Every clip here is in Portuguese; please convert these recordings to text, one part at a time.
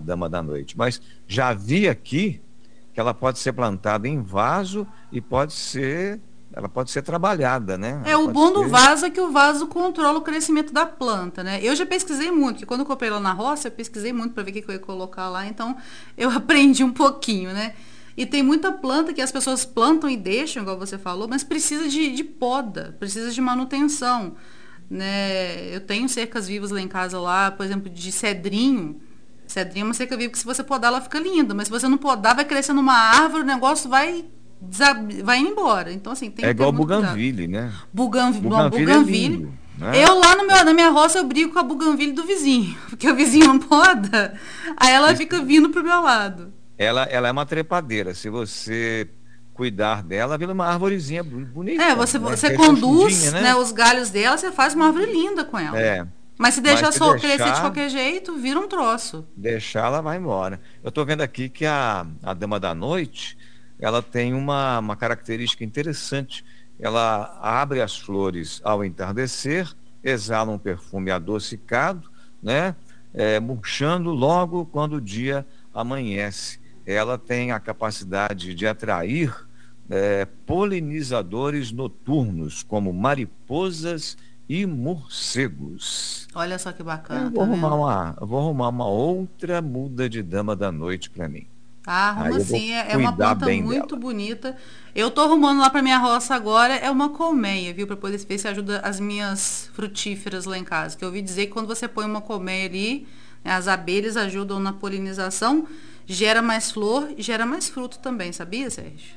dama da noite, mas já vi aqui que ela pode ser plantada em vaso e ela pode ser trabalhada, né? É, Ela o pode bom do ser. vaso é que o vaso controla o crescimento da planta, né? Eu já pesquisei muito, que quando eu comprei lá na roça, eu pesquisei muito para ver o que eu ia colocar lá, então eu aprendi um pouquinho, né? E tem muita planta que as pessoas plantam e deixam, igual você falou, mas precisa de poda, precisa de manutenção, né? Eu tenho cercas vivas lá em casa lá, por exemplo, de cedrinho. Cedrinho é uma cerca viva que se você podar ela fica linda, mas se você não podar vai crescendo uma árvore, o negócio vai indo embora. Então assim, tem É que ter igual muito cuidado. Buganville, né? Buganville. Buganville é lindo, né? Eu lá no na minha roça eu brigo com a buganville do vizinho, porque o vizinho não poda, aí ela Isso. fica vindo pro meu lado. Ela é uma trepadeira. Se você cuidar dela, vira uma arvorezinha É, bonita, né? você Rechonchudinha, conduz, né, né? os galhos dela, você faz uma árvore linda com ela. É. Mas se Mas deixar se só crescer de deixar, qualquer jeito, vira um troço. deixar, ela vai embora. Eu estou vendo aqui que a Dama da Noite, ela tem uma característica interessante. Ela abre as flores ao entardecer, exala um perfume adocicado, né? Murchando logo quando o dia amanhece. Ela tem a capacidade de atrair polinizadores noturnos, como mariposas e morcegos. Olha só que Eu bacana, vou tá arrumar vendo? uma outra muda de dama da noite para mim. Ah, Aí arruma eu vou sim, é uma cuidar planta bem muito dela. bonita. Eu tô arrumando lá pra minha roça agora, é uma colmeia, viu? Pra poder ver se ajuda as minhas frutíferas lá em casa. Que eu ouvi dizer que quando você põe uma colmeia ali, né, as abelhas ajudam na polinização, gera mais flor e gera mais fruto também, sabia, Sérgio?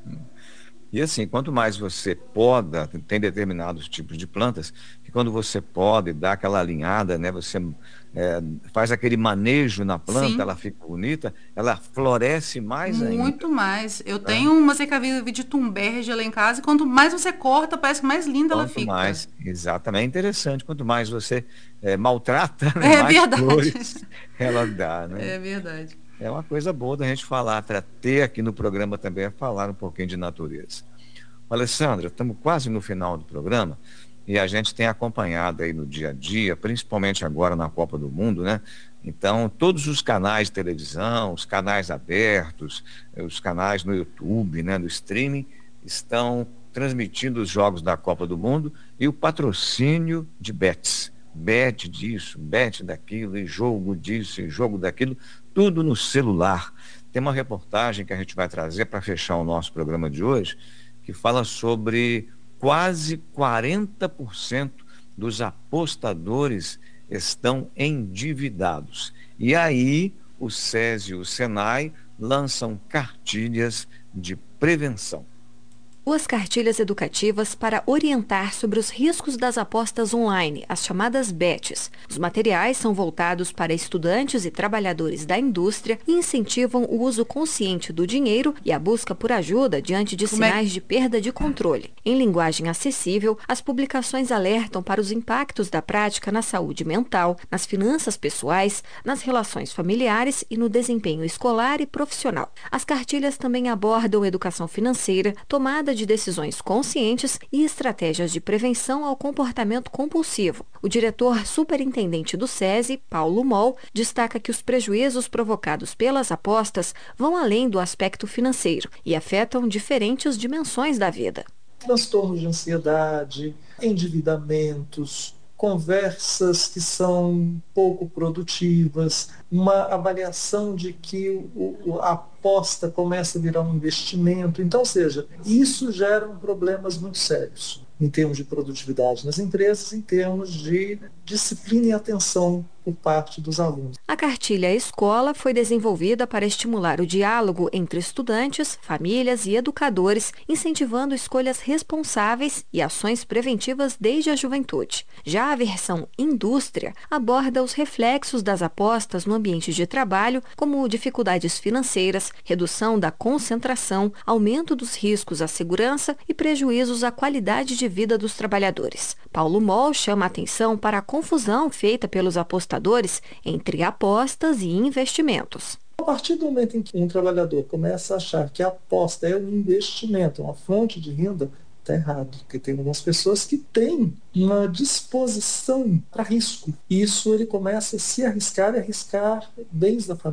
E assim, quanto mais você poda, tem determinados tipos de plantas que quando você poda e dá aquela alinhada, né, você faz aquele manejo na planta, ela Sim, fica bonita, ela floresce mais ainda, muito mais. Eu né? tenho uma cerca-viva de tumberge lá em casa e quanto mais você corta, parece que mais linda ela Quanto fica. mais, exatamente, é interessante, quanto mais você maltrata, né, É mais verdade. flores ela dá, né? É verdade. É uma coisa boa da gente falar, para ter aqui no programa também, é falar um pouquinho de natureza. Alessandra, estamos quase no final do programa e a gente tem acompanhado aí no dia a dia, principalmente agora na Copa do Mundo, né? Então, todos os canais de televisão, os canais abertos, os canais no YouTube, né, no streaming, estão transmitindo os jogos da Copa do Mundo e o patrocínio de bets. Bet disso, bet daquilo, e jogo disso, e jogo daquilo, tudo no celular. Tem uma reportagem que a gente vai trazer para fechar o nosso programa de hoje, que fala sobre quase 40% dos apostadores estão endividados. E aí o SESI e o SENAI lançam cartilhas de prevenção. Duas cartilhas educativas para orientar sobre os riscos das apostas online, as chamadas bets. Os materiais são voltados para estudantes e trabalhadores da indústria e incentivam o uso consciente do dinheiro e a busca por ajuda diante de Como é, sinais de perda de controle. Em linguagem acessível, as publicações alertam para os impactos da prática na saúde mental, nas finanças pessoais, nas relações familiares e no desempenho escolar e profissional. As cartilhas também abordam educação financeira, tomada de decisões conscientes e estratégias de prevenção ao comportamento compulsivo. O diretor superintendente do SESI, Paulo Moll, destaca que os prejuízos provocados pelas apostas vão além do aspecto financeiro e afetam diferentes dimensões da vida. Transtornos de ansiedade, endividamentos, conversas que são pouco produtivas, uma avaliação de que a aposta começa a virar um investimento. Então, ou seja, isso gera problemas muito sérios em termos de produtividade nas empresas, em termos de disciplina e atenção por parte dos alunos. A cartilha Escola foi desenvolvida para estimular o diálogo entre estudantes, famílias e educadores, incentivando escolhas responsáveis e ações preventivas desde a juventude. Já a versão Indústria aborda os reflexos das apostas no ambiente de trabalho, como dificuldades financeiras, redução da concentração, aumento dos riscos à segurança e prejuízos à qualidade de vida dos trabalhadores. Paulo Moll chama a atenção para a confusão feita pelos apostadores entre apostas e investimentos. A partir do momento em que um trabalhador começa a achar que a aposta é um investimento, é uma fonte de renda, está errado, porque tem algumas pessoas que têm uma disposição para risco. E isso ele começa a se arriscar e arriscar bens da família.